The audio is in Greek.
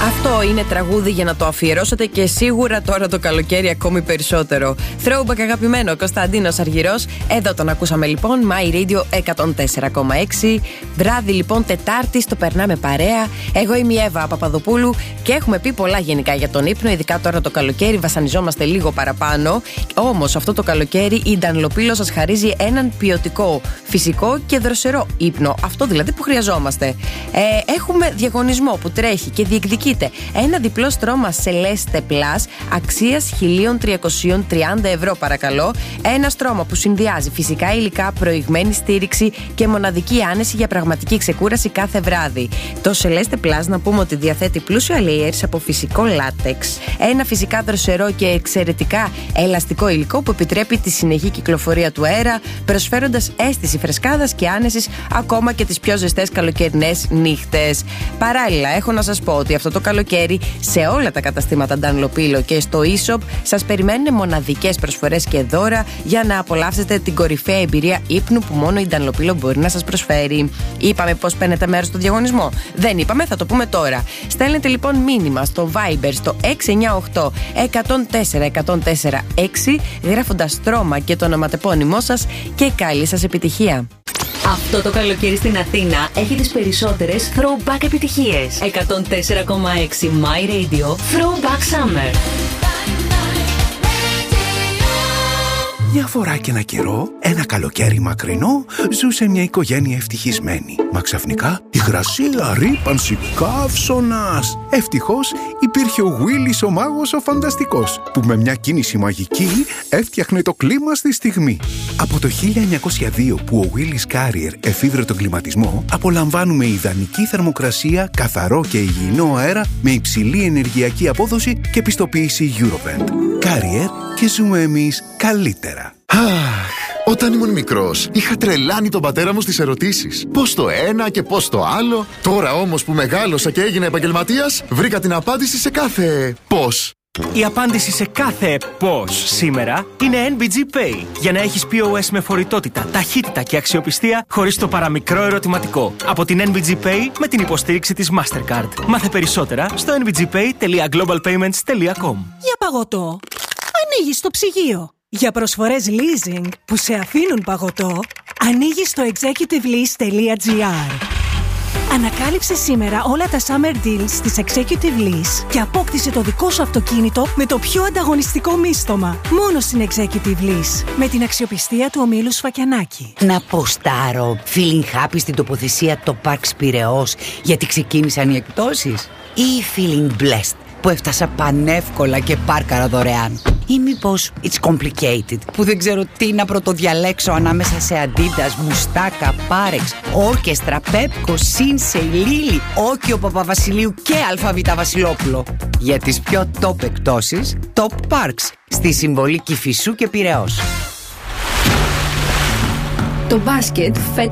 Αυτό είναι τραγούδι για να το αφιερώσετε και σίγουρα τώρα το καλοκαίρι ακόμη περισσότερο. Throwback αγαπημένο, Κωνσταντίνος Αργυρός. Εδώ τον ακούσαμε λοιπόν, My Radio 104,6. Βράδυ λοιπόν Τετάρτη, το περνάμε παρέα. Εγώ είμαι η Εύα Παπαδοπούλου και έχουμε πει πολλά γενικά για τον ύπνο. Ειδικά τώρα το καλοκαίρι βασανιζόμαστε λίγο παραπάνω. Όμως αυτό το καλοκαίρι η Dunlopillo σας χαρίζει έναν ποιοτικό, φυσικό και δροσερό ύπνο. Αυτό δηλαδή που χρειαζόμαστε. Έχουμε διαγωνισμό που τρέχει και διεκδικείται ένα διπλό στρώμα Celeste Plus αξίας 1.330 ευρώ, παρακαλώ. Ένα στρώμα που συνδυάζει φυσικά υλικά, προηγμένη στήριξη και μοναδική άνεση για πραγματική ξεκούραση κάθε βράδυ. Το Celeste Plus, να πούμε ότι διαθέτει πλούσια layers από φυσικό λάτεξ, ένα φυσικά δροσερό και εξαιρετικά ελαστικό υλικό που επιτρέπει τη συνεχή κυκλοφορία του αέρα, προσφέροντας αίσθηση φρεσκάδας και άνεσης ακόμα και τις πιο ζεστές καλοκαιρινές νύχτες. Παράλληλα, έχω να σας πω ότι αυτό το καλοκαίρι σε όλα τα καταστήματα Dunlopillo και στο e-shop σας περιμένουν μοναδικές προσφορές και δώρα για να απολαύσετε την κορυφαία εμπειρία ύπνου που μόνο η Dunlopillo μπορεί να σας προσφέρει. Είπαμε πώς παίρνετε μέρος στο διαγωνισμό? Δεν είπαμε, θα το πούμε τώρα. Στέλνετε λοιπόν μήνυμα στο Viber στο 698 104 104 6 γράφοντας στρώμα και το ονοματεπώνυμό σας και καλή σας επιτυχία. Αυτό το καλοκαίρι στην Αθήνα έχει τις περισσότερες throwback επιτυχίες. 104,6 My Radio Throwback Summer. Μια φορά και ένα καιρό, ένα καλοκαίρι μακρινό, ζούσε μια οικογένεια ευτυχισμένη. Μα ξαφνικά υγρασία, ρύπανση, καύσωνας. Ευτυχώς υπήρχε ο Willis ο μάγος ο φανταστικός, που με μια κίνηση μαγική έφτιαχνε το κλίμα στη στιγμή. Από το 1902 που ο Willis Carrier εφήβρε τον κλιματισμό, απολαμβάνουμε ιδανική θερμοκρασία, καθαρό και υγιεινό αέρα με υψηλή ενεργειακή απόδοση και πιστοποίηση Eurovent. Carrier, και ζούμε εμείς καλύτερα. Όταν ήμουν μικρός, είχα τρελάνει τον πατέρα μου στις ερωτήσεις. Πώς το ένα και πώς το άλλο. Τώρα όμως που μεγάλωσα και έγινα επαγγελματίας, βρήκα την απάντηση σε κάθε πώς. Η απάντηση σε κάθε πώς σήμερα είναι NBG Pay. Για να έχεις POS με φορητότητα, ταχύτητα και αξιοπιστία χωρίς το παραμικρό ερωτηματικό. Από την NBG Pay με την υποστήριξη της Mastercard. Μάθε περισσότερα στο nbgpay.globalpayments.com. Για παγωτό, ανοίγεις το ψυγείο. Για προσφορές leasing που σε αφήνουν παγωτό, ανοίγεις το executivelease.gr. Ανακάλυψε σήμερα όλα τα summer deals της Executive Lease και απόκτησε το δικό σου αυτοκίνητο με το πιο ανταγωνιστικό μίστομα. Μόνο στην Executive Lease, με την αξιοπιστία του ομίλου Σφακιανάκη. Να ποστάρω feeling happy στην τοποθεσία το Parks Πειραιώς γιατί ξεκίνησαν οι εκπτώσεις, ή feeling blessed που έφτασα πανεύκολα και πάρκαρα δωρεάν, ή μήπως it's complicated που δεν ξέρω τι να πρωτοδιαλέξω ανάμεσα σε Adidas, Μουστάκα, Πάρεξ, Όρκεστρα, Πέπκο, Σίνσεϊ, Λίλι, Όκιο Παπαβασιλείου και Αλφαβήτα Βασιλόπουλο. Για τις πιο top εκπτώσεις, Top Parks στη Συμβολή Κηφισού και Πειραιώς. Το μπάσκετ φέτος